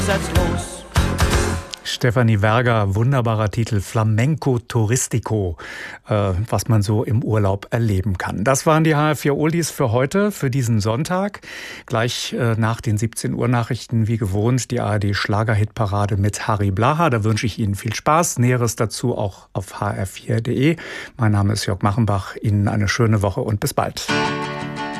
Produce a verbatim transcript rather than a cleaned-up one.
los. Stefanie Werger, wunderbarer Titel Flamenco Touristico, äh, was man so im Urlaub erleben kann. Das waren die H R vier Oldies für heute, für diesen Sonntag. Gleich äh, nach den siebzehn Uhr Nachrichten wie gewohnt die A R D Schlagerhitparade mit Harry Blaha. Da wünsche ich Ihnen viel Spaß. Näheres dazu auch auf h r vier punkt de. Mein Name ist Jörg Machenbach. Ihnen eine schöne Woche und bis bald.